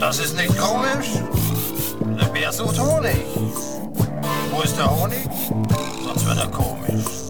Das ist nicht komisch. Der Bär sucht Honig. Wo ist der Honig? Sonst wird er komisch.